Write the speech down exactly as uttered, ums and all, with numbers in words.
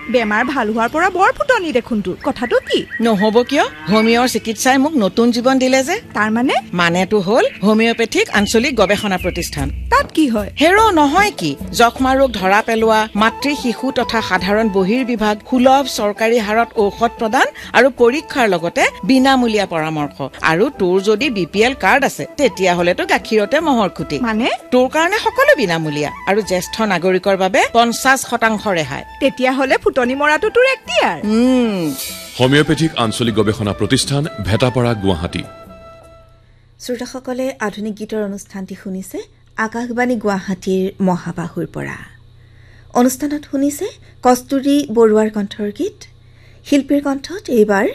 বেমাৰ ভাল হোৱাৰ পৰা বৰ ফুটনি দেখোন তোৰ কথাটো কি নহব কিয় হোমিওৰ চিকিৎসাই মোক নতুন জীৱন দিলে যে তাৰ মানে মানেটো হ'ল হোমিওপেথিক আঞ্চলিক গৱেষণা প্ৰতিষ্ঠান তাত কি হয় হেৰো নহয় কি যক্ষ্মা ৰোগ ধৰা পেলোৱা মাতৃ শিশু তথা সাধাৰণ বহিৰ বিভাগ সুলভ চৰকাৰী হাৰত ঔষধ প্ৰদান আৰু পৰীক্ষাৰ লগতে বিনামূলীয়া পৰামৰ্শ আৰু তোৰ যদি বিপিএল কাৰ্ড আছে তেতিয়া হলেতো গাখীৰতে মহৰ খুটি মানে তোৰ কাৰণে সকলো বিনামূলীয়া আৰু জ্যেষ্ঠ নাগৰিকৰ বাবে পঞ্চাশ শতাংশ ৰেহাই তেতিয়া হলে ফুটনি মৰাটো তোৰ এক্টিয়াৰ উম হোমিওপেথিক আঞ্চলিক গৱেষণা প্ৰতিষ্ঠান ভেটাপাৰা গুৱাহাটী শ্ৰোতাসকলে আধুনিক গীতৰ অনুষ্ঠানটি শুনিছে আকাশবাণী গুৱাহাটীৰ মহাবাহুৰ পৰা অনুষ্ঠানত শুনিছে কস্তুৰী বৰুৱাৰ কণ্ঠৰ গীত শিল্পীৰ কণ্ঠত এইবাৰ